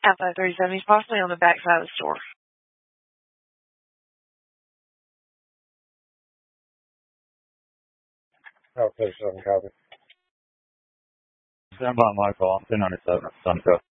Outside 37, he's possibly on the back side of the store. Out 37, copy. Stand by my call, 297, Sunco.